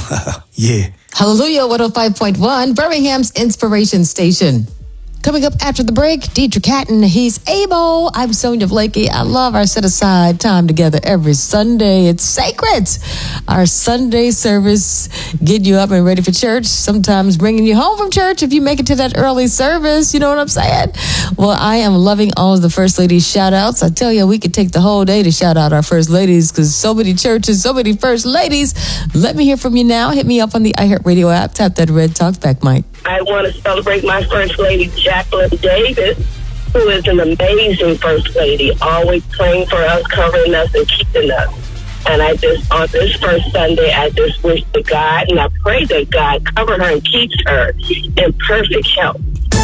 Yeah. Hallelujah 105.1, Birmingham's Inspiration Station. Coming up after the break, Deidre Catton, he's able. I'm Sonia Blakey. I love our set-aside time together every Sunday. It's sacred. Our Sunday service, getting you up and ready for church, sometimes bringing you home from church if you make it to that early service. You know what I'm saying? Well, I am loving all of the First Ladies shout-outs. I tell you, we could take the whole day to shout out our First Ladies because so many churches, so many First Ladies. Let me hear from you now. Hit me up on the iHeartRadio app. Tap that red talkback mic. I want to celebrate my First Lady, Jacqueline Davis, who is an amazing First Lady, always praying for us, covering us, and keeping us. And on this first Sunday, I just wish to God, and I pray that God cover her and keeps her in perfect health.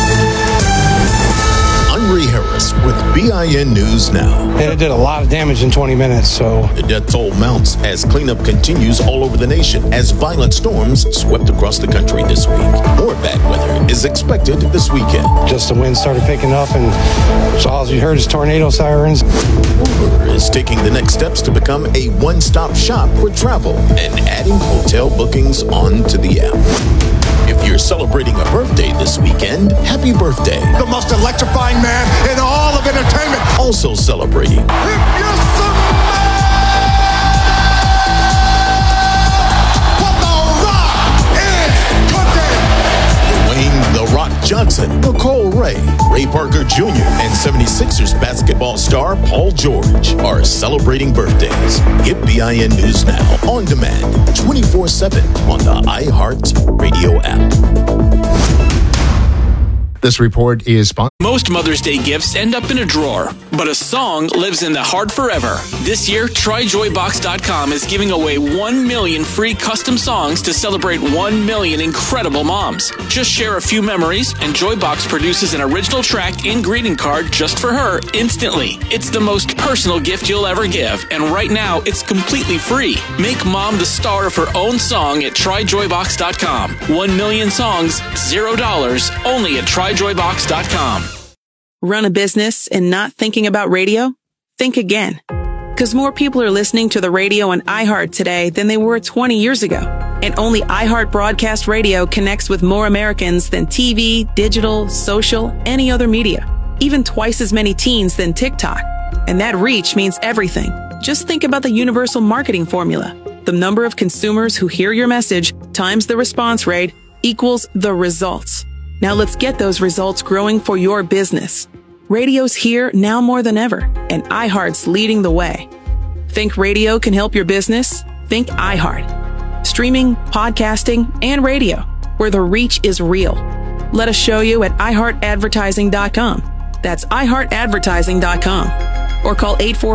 I'm Ree Harris with BIN News Now. And it did a lot of damage in 20 minutes, so... The death toll mounts as cleanup continues all over the nation as violent storms swept across the country this week. More bad weather is expected this weekend. Just the wind started picking up, and so all you heard is tornado sirens. Uber is taking the next steps to become a one-stop shop for travel and adding hotel bookings onto the app. If you're celebrating a birthday this weekend, happy birthday. The most electrifying man in all of entertainment. Also celebrating. If you submit, what the Rock is cooking. Dwayne "The Rock" Johnson, Nicole Ray Parker Jr., and 76ers basketball star Paul George are celebrating birthdays. Get BIN News Now on demand 24/7 on the iHeart Radio app. This report is sponsored. Most Mother's Day gifts end up in a drawer, but a song lives in the heart forever. This year, TryJoyBox.com is giving away 1 million free custom songs to celebrate 1 million incredible moms. Just share a few memories, and Joybox produces an original track and greeting card just for her instantly. It's the most personal gift you'll ever give, and right now, it's completely free. Make mom the star of her own song at TryJoyBox.com. 1 million songs, $0, only at TryJoyBox.com. Run a business and not thinking about radio? Think again. Because more people are listening to the radio on iHeart today than they were 20 years ago. And only iHeart Broadcast Radio connects with more Americans than TV, digital, social, any other media. Even twice as many teens than TikTok. And that reach means everything. Just think about the universal marketing formula. The number of consumers who hear your message times the response rate equals the results. Now let's get those results growing for your business. Radio's here now more than ever, and iHeart's leading the way. Think radio can help your business? Think iHeart. Streaming, podcasting, and radio, where the reach is real. Let us show you at iHeartAdvertising.com. That's iHeartAdvertising.com. Or call